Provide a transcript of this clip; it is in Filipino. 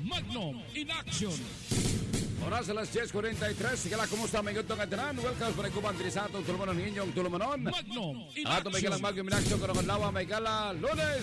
Magnum in action. Oras alas 10:43. Sige lang, kumusta may gantong katinan? Welcome sa nagkubang diri sa atong tulumanon inyong tulumanon. Magnum in Ato may action. galang Magnum in action. Karong adlaw may gala Lunes.